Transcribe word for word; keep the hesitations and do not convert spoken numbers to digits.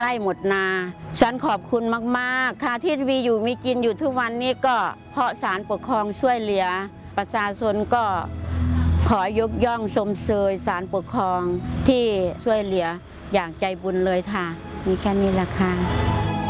ไร่หมดนาฉันขอบคุณมากๆค่ะที่มีอยู่มีกินอยู่ทุกวันนี้ก็เพราะศาลปกครองช่วยเหลือประชาชนก็ขอยกย่องชมเชยศาลปกครองที่ช่วยเหลืออย่างใจบุญเลยค่ะมีแค่นี้แหละค่ะ